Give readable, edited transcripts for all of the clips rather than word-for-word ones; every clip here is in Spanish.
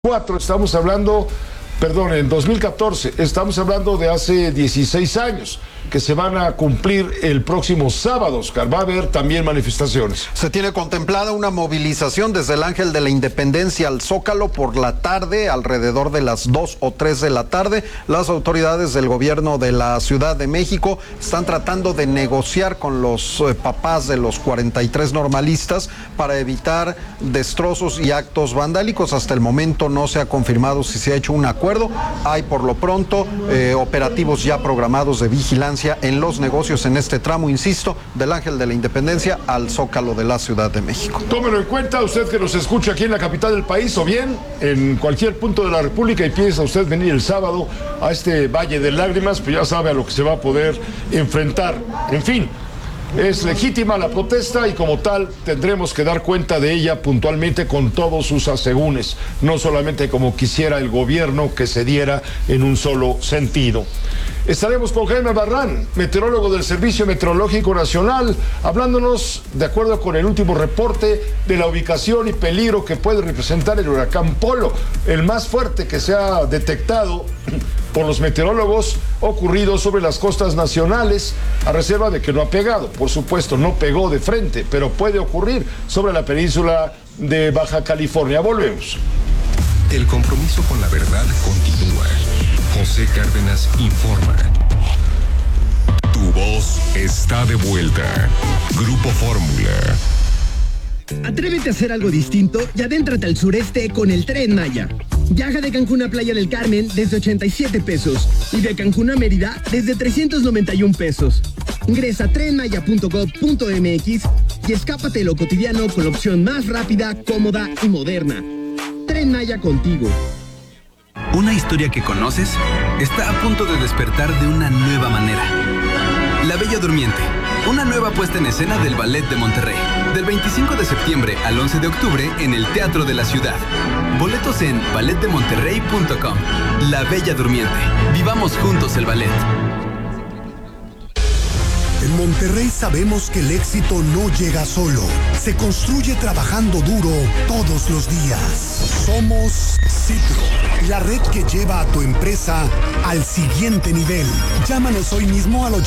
Estamos hablando, en 2014, estamos hablando de hace 16 años, que se van a cumplir el próximo sábado, Oscar. Va a haber también manifestaciones. Se tiene contemplada una movilización desde el Ángel de la Independencia al Zócalo por la tarde, alrededor de las 2 o 3 de la tarde. Las autoridades del gobierno de la Ciudad de México están tratando de negociar con los papás de los 43 normalistas para evitar destrozos y actos vandálicos. Hasta el momento no se ha confirmado si se ha hecho un acuerdo. Hay por lo pronto operativos ya programados de vigilancia en los negocios en este tramo, insisto, del Ángel de la Independencia al Zócalo de la Ciudad de México. Tómelo en cuenta, usted que nos escucha aquí en la capital del país o bien en cualquier punto de la República y piensa usted venir el sábado a este Valle de Lágrimas, pues ya sabe a lo que se va a poder enfrentar. En fin, es legítima la protesta y como tal tendremos que dar cuenta de ella puntualmente con todos sus asegúnes, no solamente como quisiera el gobierno que se diera en un solo sentido. Estaremos con Jaime Barrán, meteorólogo del Servicio Meteorológico Nacional, hablándonos, de acuerdo con el último reporte, de la ubicación y peligro que puede representar el huracán Polo, el más fuerte que se ha detectado por los meteorólogos, ocurrido sobre las costas nacionales, a reserva de que no ha pegado. Por supuesto, no pegó de frente, pero puede ocurrir sobre la península de Baja California. Volvemos. El compromiso con la verdad continúa. José Cárdenas informa. Tu voz está de vuelta. Grupo Fórmula. Atrévete a hacer algo distinto y adéntrate al sureste con el Tren Maya. Viaja de Cancún a Playa del Carmen desde 87 pesos y de Cancún a Mérida desde 391 pesos. Ingresa a trenmaya.gov.mx y escápate de lo cotidiano con la opción más rápida, cómoda y moderna. Tren Maya contigo. Una historia que conoces está a punto de despertar de una nueva manera. La Bella Durmiente, una nueva puesta en escena del Ballet de Monterrey. Del 25 de septiembre al 11 de octubre en el Teatro de la Ciudad. Boletos en balletdemonterrey.com. La Bella Durmiente. Vivamos juntos el ballet. En Monterrey sabemos que el éxito no llega solo. Se construye trabajando duro todos los días. Somos Citro, la red que lleva a tu empresa al siguiente nivel. Llámanos hoy mismo al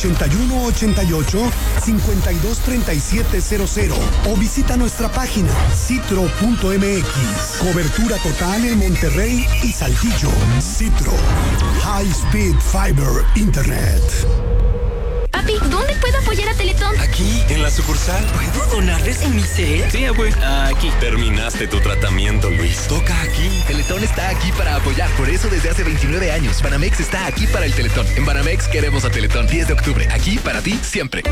8188-523700 o visita nuestra página citro.mx. Cobertura total en Monterrey y Saltillo. Citro, High Speed Fiber Internet. Papi, ¿dónde puedo apoyar a Teletón? Aquí, en la sucursal. ¿Puedo donarles en mi cel? Sí, abue. Aquí. Terminaste tu tratamiento, Luis. Toca aquí. Teletón está aquí para apoyar. Por eso desde hace 29 años, Banamex está aquí para el Teletón. En Banamex queremos a Teletón. 10 de octubre. Aquí para ti, siempre.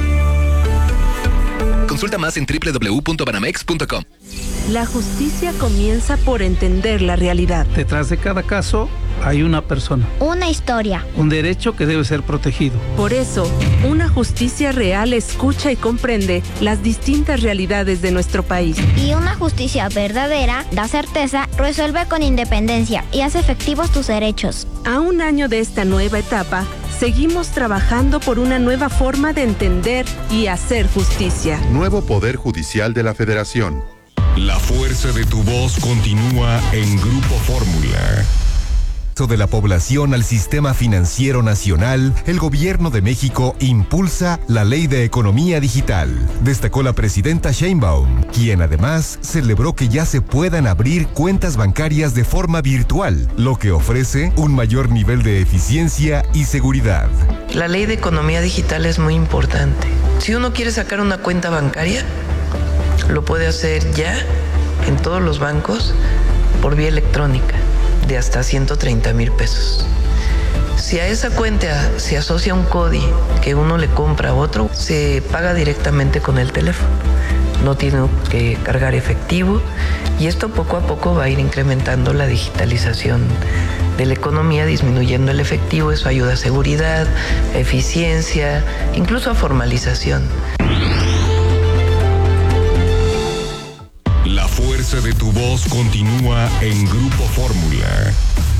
Consulta más en www.banamex.com. La justicia comienza por entender la realidad. Detrás de cada caso hay una persona. Una historia. Un derecho que debe ser protegido. Por eso, una justicia real escucha y comprende las distintas realidades de nuestro país. Y una justicia verdadera da certeza, resuelve con independencia y hace efectivos tus derechos. A un año de esta nueva etapa, seguimos trabajando por una nueva forma de entender y hacer justicia. Nuevo Poder Judicial de la Federación. La fuerza de tu voz continúa en Grupo Fórmula. De la población al sistema financiero nacional, el Gobierno de México impulsa la Ley de Economía Digital, destacó la presidenta Sheinbaum, quien además celebró que ya se puedan abrir cuentas bancarias de forma virtual, lo que ofrece un mayor nivel de eficiencia y seguridad. La Ley de Economía Digital es muy importante. Si uno quiere sacar una cuenta bancaria, lo puede hacer ya en todos los bancos por vía electrónica, de hasta 130,000 pesos. Si a esa cuenta se asocia un CODI que uno le compra a otro, se paga directamente con el teléfono. No tiene que cargar efectivo y esto poco a poco va a ir incrementando la digitalización de la economía, disminuyendo el efectivo. Eso ayuda a seguridad, a eficiencia, incluso a formalización. La fuerza de tu voz continúa en Grupo Fórmula.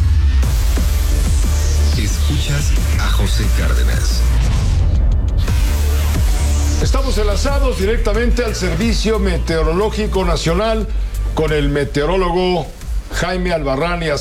Escuchas a José Cárdenas. Estamos enlazados directamente al Servicio Meteorológico Nacional con el meteorólogo Jaime Albarrán y a